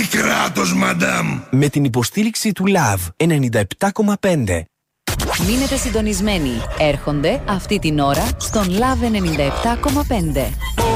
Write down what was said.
κράτος, μαντάμ. Με την υποστήριξη του LOVE 97,5. Μείνετε συντονισμένοι. Έρχονται αυτή την ώρα στον LOVE 97,5.